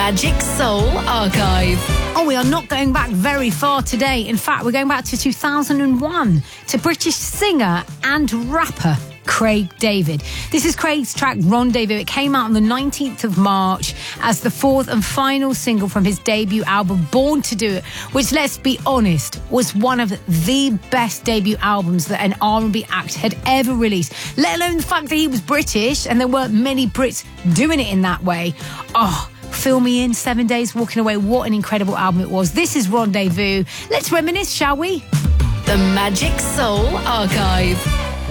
Magic Soul Archive. Oh, we are not going back very far today. In fact, we're going back to 2001 to British singer and rapper Craig David. This is Craig's track Rendezvous. It came out on the 19th of March as the fourth and final single from his debut album Born to Do It, which, let's be honest, was one of the best debut albums that an R&B act had ever released, let alone the fact that he was British and there weren't many Brits doing it in that way. Oh, Fill Me In, 7 Days, Walking Away. What an incredible album it was. This is Rendezvous. Let's reminisce, shall we? The Magic Soul Archive.